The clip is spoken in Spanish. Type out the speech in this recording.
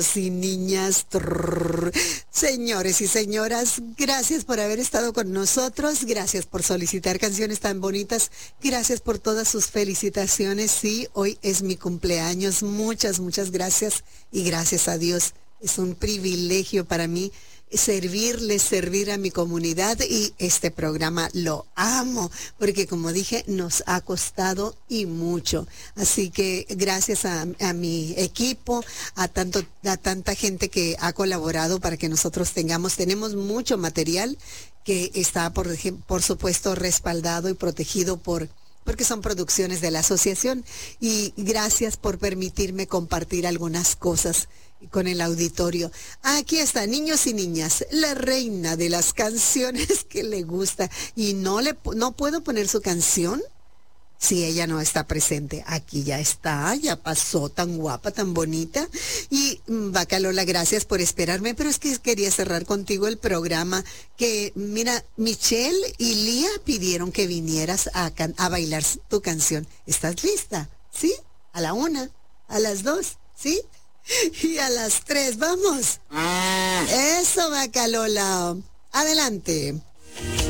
y niñas, señores y señoras, gracias por haber estado con nosotros, gracias por solicitar canciones tan bonitas, gracias por todas sus felicitaciones. Sí, hoy es mi cumpleaños, muchas gracias y gracias a Dios. Es un privilegio para mí servir a mi comunidad, y este programa lo amo, porque como dije, nos ha costado y mucho. Así que gracias a mi equipo, a tanta gente que ha colaborado para que nosotros tenemos mucho material que está, por supuesto, respaldado y protegido porque son producciones de la asociación, y gracias por permitirme compartir algunas cosas con el auditorio. Aquí está, niños y niñas, la reina de las canciones que le gusta, y no puedo poner su canción si ella no está presente. Aquí ya está, ya pasó, tan guapa, tan bonita. Y Vaca Lola, gracias por esperarme, pero es que quería cerrar contigo el programa, que mira, Michelle y Lía pidieron que vinieras a bailar tu canción. ¿Estás lista? ¿Sí? A la 1, a las 2, ¿sí? Y a las 3, vamos. Eso, Vaca Lola. Adelante.